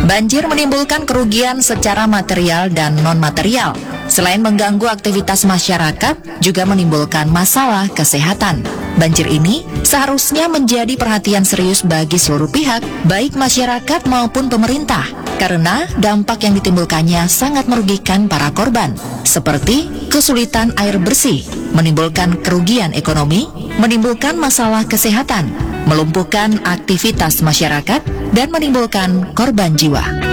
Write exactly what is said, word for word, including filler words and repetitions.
Banjir menimbulkan kerugian secara material dan non-material. Selain mengganggu aktivitas masyarakat, juga menimbulkan masalah kesehatan. Banjir ini seharusnya menjadi perhatian serius bagi seluruh pihak, baik masyarakat maupun pemerintah, karena dampak yang ditimbulkannya sangat merugikan para korban, seperti kesulitan air bersih, menimbulkan kerugian ekonomi, menimbulkan masalah kesehatan, melumpuhkan aktivitas masyarakat, dan menimbulkan korban jiwa.